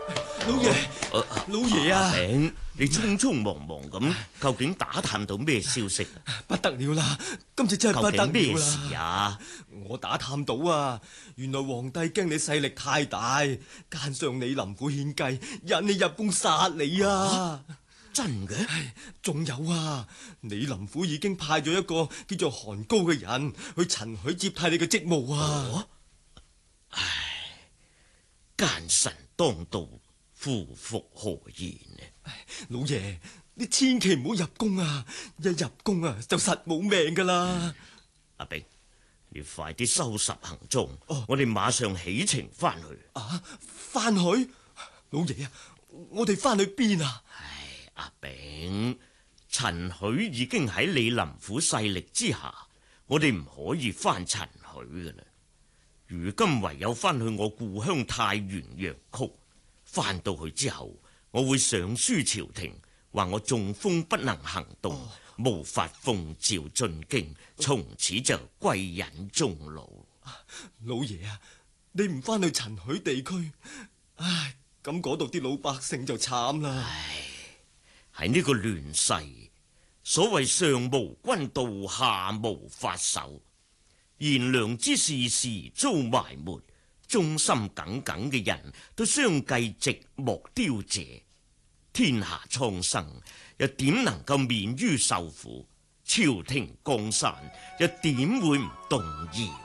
老爺，老爺啊！ 炳，你匆匆忙忙咁，究竟打探到咩消息？ 不得了啦！今次真係不得了啦！ 究竟咩事啊？ 我打探到啊，原來皇帝驚你勢力太大，奸上李林府獻計，引你入宮殺你啊！ 真嘅？ 仲有啊，李林府已經派咗一個叫做韓高嘅人去陳許接替你嘅職務啊！ 唉，奸臣當道，夫復何言呢？ 老爺，你千祈唔好入宮啊！一入宮啊，就實冇命噶啦！ 阿炳，你快啲收拾行裝，我哋馬上起程翻去。 啊，翻去？老爺啊，我哋翻去邊啊？ 阿炳，陳許已經喺李林府勢力之下，我哋唔可以翻陳許噶啦。如今唯有翻去我故鄉太原陽曲。翻到去之後，我會上書朝廷，話我中風不能行動，無法奉詔進京，從此就歸隱終老。 老爺啊，你唔翻去陳許地區，唉，咁嗰度啲老百姓就慘啦。 喺呢個亂世，所謂上無君道，下無法守，賢良之士時遭埋沒，忠心耿耿嘅人都相繼寂寞凋謝。天下蒼生又點能夠免於受苦？朝廷江山又點會唔動搖？